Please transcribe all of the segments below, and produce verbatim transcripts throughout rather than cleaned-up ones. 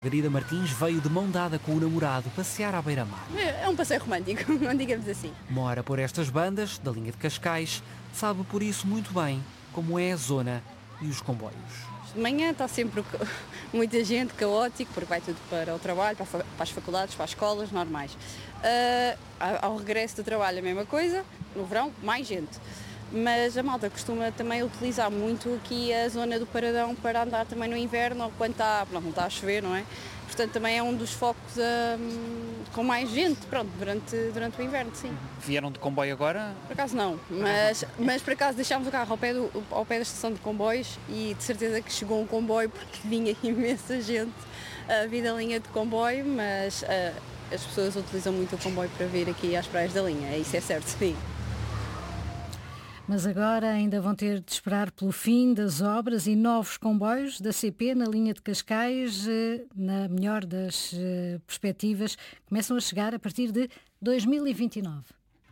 Margarida Martins veio de mão dada com o namorado passear à beira-mar. É um passeio romântico, não digamos assim. Mora por estas bandas, da linha de Cascais, sabe por isso muito bem como é a zona e os comboios. De manhã está sempre muita gente, caótico, porque vai tudo para o trabalho, para as faculdades, para as escolas normais. Uh, ao regresso do trabalho a mesma coisa, no verão mais gente. Mas a malta costuma também utilizar muito aqui a zona do Paradão para andar também no inverno, ou quando está, pronto, não está a chover, não é? Portanto, também é um dos focos um, com mais gente, pronto, durante, durante o inverno, sim. Vieram de comboio agora? Por acaso não, mas, mas por acaso deixámos o carro ao pé, do, ao pé da estação de comboios e de certeza que chegou um comboio porque vinha imensa gente a vir da linha de comboio, mas uh, as pessoas utilizam muito o comboio para vir aqui às praias da linha, isso é certo, sim. Mas agora ainda vão ter de esperar pelo fim das obras e novos comboios da C P na linha de Cascais, na melhor das perspectivas, começam a chegar a partir de dois mil e vinte e nove.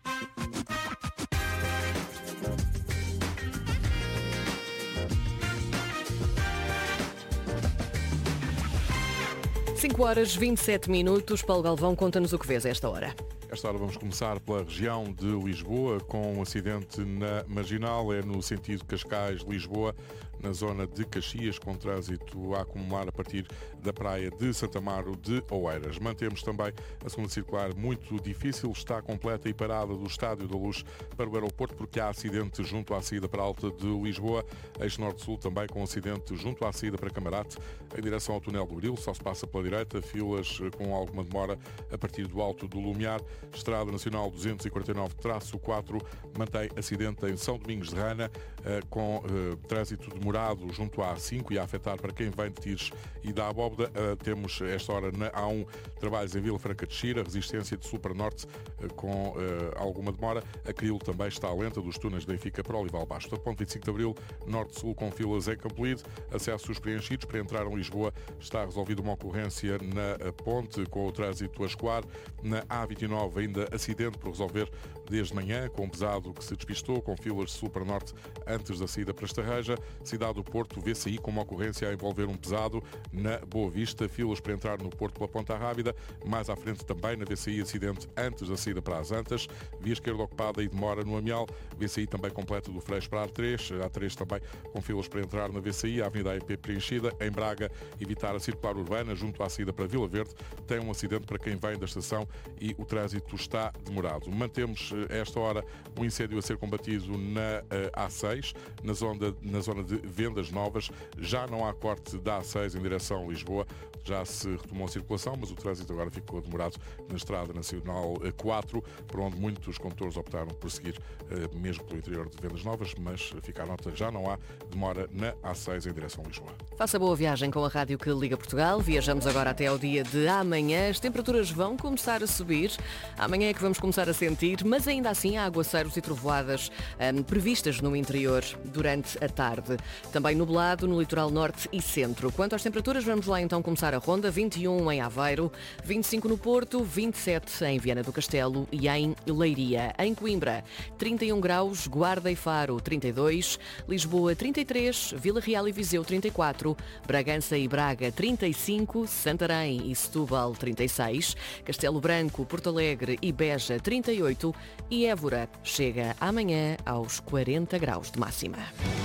cinco horas e vinte e sete minutos. Paulo Galvão, conta-nos o que vês a esta hora. Esta hora vamos começar pela região de Lisboa, com um acidente na Marginal, é no sentido Cascais-Lisboa, na zona de Caxias, com trânsito a acumular a partir da praia de Santa Amaro de Oeiras. Mantemos também a segunda circular muito difícil, está completa e parada do Estádio da Luz para o aeroporto, porque há acidente junto à saída para a Alta de Lisboa, eixo norte-sul também com acidente junto à saída para Camarate, em direção ao túnel do Bril, só se passa pela direita, filas com alguma demora a partir do Alto do Lumiar. Estrada Nacional duzentos e quarenta e nove traço quatro mantém acidente em São Domingos de Rana, com trânsito demorado junto à A cinco e a afetar para quem vem de Tires e da Abóbeda. Temos esta hora na A um trabalhos em Vila Franca de Xira, resistência de sul para norte com alguma demora. A Crilo também está lenta dos túneis de Benfica para Olival Baixo. Da ponte vinte e cinco de Abril, norte-sul com filas em Campolide, acessos preenchidos. Para entrar em Lisboa está resolvida uma ocorrência na ponte com o trânsito a escoar. Na A vinte e nove ainda acidente por resolver desde manhã, com um pesado que se despistou, com filas de sul para norte antes da saída para Estarreja. Cidade do Porto, V C I com uma ocorrência a envolver um pesado na Boa Vista, filas para entrar no Porto pela Ponta Rábida. Mais à frente também na V C I acidente antes da saída para as Antas, via esquerda ocupada e demora no Amial. V C I também completa do Freixo para a A três, A três também com filas para entrar na V C I, a Avenida A E P preenchida. Em Braga, evitar a circular urbana junto à saída para Vila Verde, tem um acidente para quem vem da estação e o trânsito está demorado. Mantemos esta hora um incêndio a ser combatido na A seis, na zona, na zona de Vendas Novas. Já não há corte da A seis em direção a Lisboa, já se retomou a circulação, mas o trânsito agora ficou demorado na Estrada Nacional quatro, por onde muitos condutores optaram por seguir mesmo pelo interior de Vendas Novas, mas fica a nota, já não há demora na A seis em direção a Lisboa. Faça boa viagem com a rádio que liga Portugal. Viajamos agora até ao dia de amanhã. As temperaturas vão começar a subir. Amanhã é que vamos começar a sentir, mas ainda assim há aguaceiros e trovoadas hum, previstas no interior durante a tarde. Também nublado no litoral norte e centro. Quanto às temperaturas, vamos lá então começar a ronda. vinte e um em Aveiro, vinte e cinco no Porto, vinte e sete em Viana do Castelo e em Leiria. Em Coimbra, trinta e um graus, Guarda e Faro, trinta e dois, Lisboa, trinta e três, Vila Real e Viseu, trinta e quatro, Bragança e Braga, trinta e cinco, Santarém e Setúbal, trinta e seis, Castelo Branco, Porto Alegre e Beja, trinta e oito e Évora chega amanhã aos quarenta graus de máxima.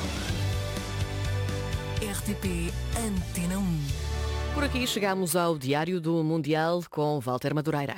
R T P Antena um. Por aqui chegamos ao Diário do Mundial com Walter Madureira.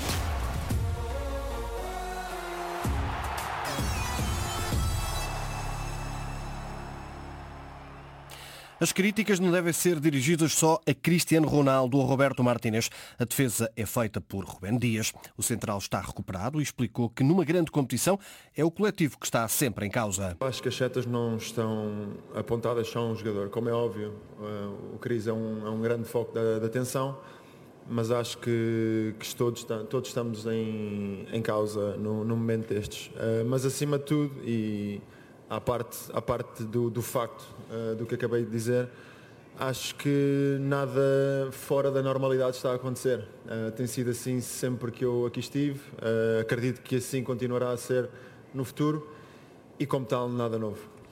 As críticas não devem ser dirigidas só a Cristiano Ronaldo ou Roberto Martínez. A defesa é feita por Rubén Dias. O central está recuperado e explicou que numa grande competição é o coletivo que está sempre em causa. Acho que as setas não estão apontadas só a um jogador. Como é óbvio, o Cris é um, é um grande foco da, da atenção, mas acho que, que todos, todos estamos em, em causa no, no momento destes. Mas acima de tudo, e à parte, à parte do, do facto uh, do que acabei de dizer, acho que nada fora da normalidade está a acontecer. Uh, tem sido assim sempre que eu aqui estive, uh, acredito que assim continuará a ser no futuro e, como tal, nada novo.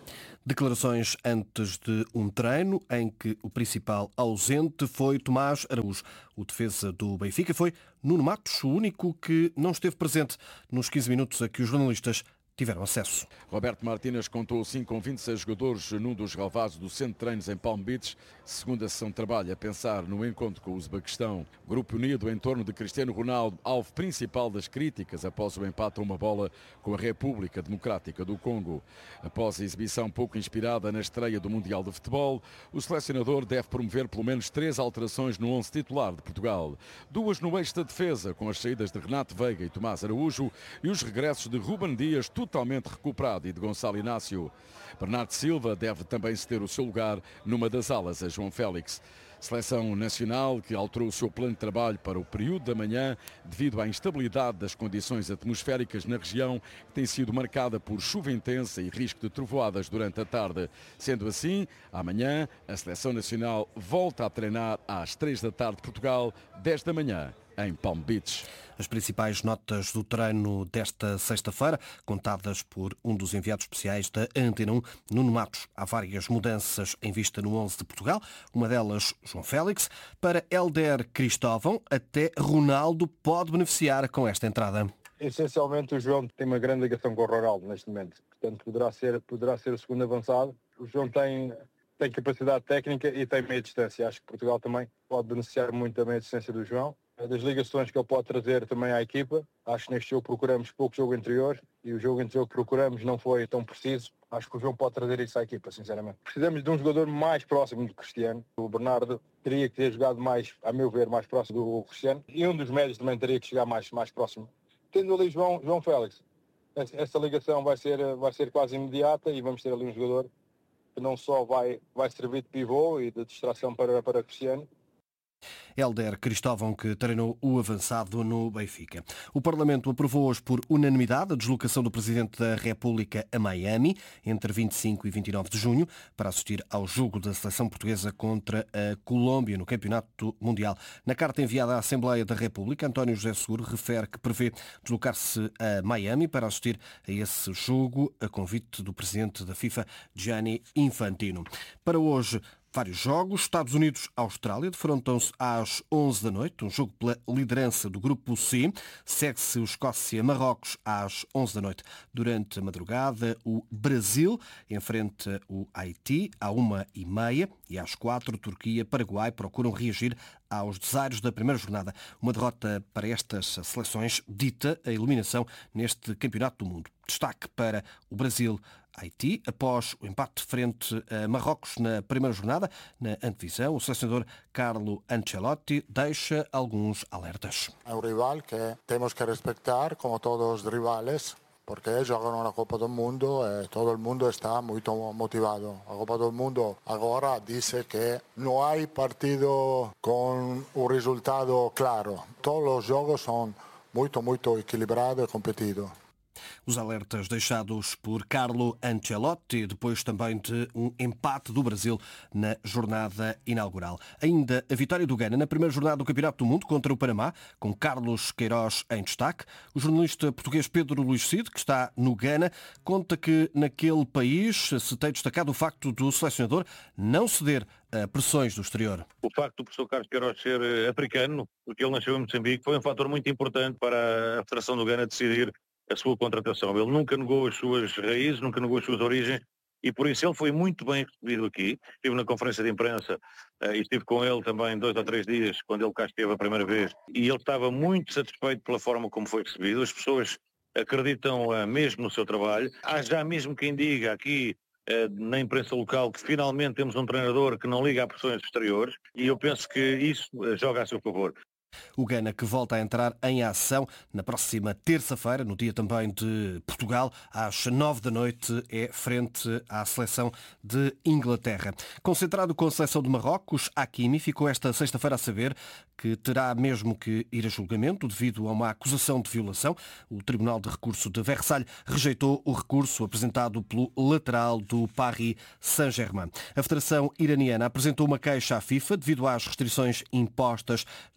Declarações antes de um treino em que o principal ausente foi Tomás Araújo. O defesa do Benfica foi Nuno Matos, o único que não esteve presente nos quinze minutos a que os jornalistas tiveram acesso. Roberto Martínez contou assim com vinte e seis jogadores num dos relevados do centro de treinos em Palm Beach. Segunda sessão de trabalho a pensar no encontro com o Uzbequistão. Grupo unido em torno de Cristiano Ronaldo, alvo principal das críticas após o empate a uma bola com a República Democrática do Congo. Após a exibição pouco inspirada na estreia do Mundial de Futebol, o selecionador deve promover pelo menos três alterações no onze titular de Portugal. Duas no eixo da defesa, com as saídas de Renato Veiga e Tomás Araújo, e os regressos de Ruben Dias, totalmente recuperado, e de Gonçalo Inácio. Bernardo Silva deve também ceder o seu lugar numa das alas a João Félix. Seleção nacional que alterou o seu plano de trabalho para o período da manhã devido à instabilidade das condições atmosféricas na região, que tem sido marcada por chuva intensa e risco de trovoadas durante a tarde. Sendo assim, amanhã a Seleção Nacional volta a treinar às três da tarde de Portugal, dez da manhã. Em Palm Beach. As principais notas do treino desta sexta-feira, contadas por um dos enviados especiais da Antena um, Nuno Matos. Há várias mudanças em vista no onze de Portugal, uma delas João Félix. Para Hélder Cristóvão, até Ronaldo pode beneficiar com esta entrada. Essencialmente o João tem uma grande ligação com o Ronaldo neste momento, portanto poderá ser, poderá ser o segundo avançado. O João tem... tem capacidade técnica e tem meia distância. Acho que Portugal também pode beneficiar muito da meia distância do João. Das ligações que ele pode trazer também à equipa. Acho que neste jogo procuramos pouco jogo interior e o jogo interior que procuramos não foi tão preciso. Acho que o João pode trazer isso à equipa, sinceramente. Precisamos de um jogador mais próximo do Cristiano. O Bernardo teria que ter jogado mais, a meu ver, mais próximo do Cristiano. E um dos médios também teria que chegar mais, mais próximo. Tendo ali João, João Félix, essa ligação vai ser, vai ser quase imediata e vamos ter ali um jogador que não só vai, vai servir de pivô e de distração para, para Cristiano. Hélder Cristóvão, que treinou o avançado no Benfica. O Parlamento aprovou hoje por unanimidade a deslocação do Presidente da República a Miami entre vinte e cinco e vinte e nove de junho para assistir ao jogo da seleção portuguesa contra a Colômbia no Campeonato Mundial. Na carta enviada à Assembleia da República, António José Seguro refere que prevê deslocar-se a Miami para assistir a esse jogo a convite do Presidente da FIFA, Gianni Infantino. Para hoje, vários jogos. Estados Unidos-Austrália defrontam-se às onze da noite, um jogo pela liderança do Grupo C. Segue-se o Escócia-Marrocos às onze da noite. Durante a madrugada, o Brasil enfrenta o Haiti à uma e meia e às quatro, Turquia-Paraguai procuram reagir aos desaires da primeira jornada. Uma derrota para estas seleções dita a eliminação neste Campeonato do Mundo. Destaque para o Brasil-Haiti, após o empate frente a Marrocos na primeira jornada. Na antevisão, o selecionador Carlo Ancelotti deixa alguns alertas. É um rival que temos que respeitar, como todos os rivais, porque jogam na Copa do Mundo e todo o mundo está muito motivado. A Copa do Mundo agora diz que não há partido com o resultado claro. Todos os jogos são muito, muito equilibrados e competidos. Os alertas deixados por Carlo Ancelotti, depois também de um empate do Brasil na jornada inaugural. Ainda a vitória do Ghana na primeira jornada do Campeonato do Mundo contra o Panamá, com Carlos Queiroz em destaque. O jornalista português Pedro Luís Cid, que está no Ghana, conta que naquele país se tem destacado o facto do selecionador não ceder a pressões do exterior. O facto do professor Carlos Queiroz ser africano, porque ele nasceu em Moçambique, foi um fator muito importante para a Federação do Ghana decidir a sua contratação. Ele nunca negou as suas raízes, nunca negou as suas origens e por isso ele foi muito bem recebido aqui. Estive na conferência de imprensa uh, e estive com ele também dois ou três dias quando ele cá esteve a primeira vez e ele estava muito satisfeito pela forma como foi recebido. As pessoas acreditam uh, mesmo no seu trabalho. Há já mesmo quem diga aqui uh, na imprensa local que finalmente temos um treinador que não liga a pressões exteriores e eu penso que isso uh, joga a seu favor. O Ghana que volta a entrar em ação na próxima terça-feira, no dia também de Portugal, às nove da noite, é frente à seleção de Inglaterra. Concentrado com a seleção de Marrocos, Hakimi ficou esta sexta-feira a saber que terá mesmo que ir a julgamento devido a uma acusação de violação. O Tribunal de Recurso de Versalhes rejeitou o recurso apresentado pelo lateral do Paris Saint-Germain. A Federação Iraniana apresentou uma queixa à FIFA devido às restrições impostas nas deslocações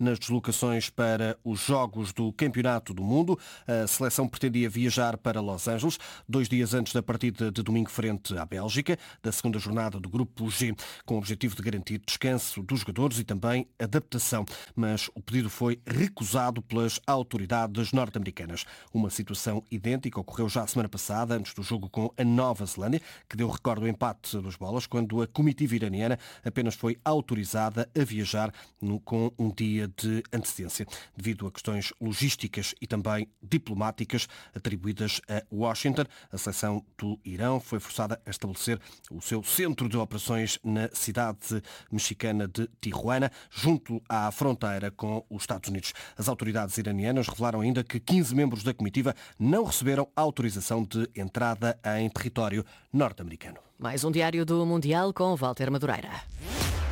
deslocações para os Jogos do Campeonato do Mundo. A seleção pretendia viajar para Los Angeles dois dias antes da partida de domingo frente à Bélgica, da segunda jornada do Grupo G, com o objetivo de garantir descanso dos jogadores e também adaptação. Mas o pedido foi recusado pelas autoridades norte-americanas. Uma situação idêntica ocorreu já a semana passada, antes do jogo com a Nova Zelândia, que deu, recordo, o empate dos bolas, quando a comitiva iraniana apenas foi autorizada a viajar com um dia de antecedência, devido a questões logísticas e também diplomáticas atribuídas a Washington. A seleção do Irão foi forçada a estabelecer o seu centro de operações na cidade mexicana de Tijuana, junto à fronteira com os Estados Unidos. As autoridades iranianas revelaram ainda que quinze membros da comitiva não receberam autorização de entrada em território norte-americano. Mais um diário do Mundial com Walter Madureira.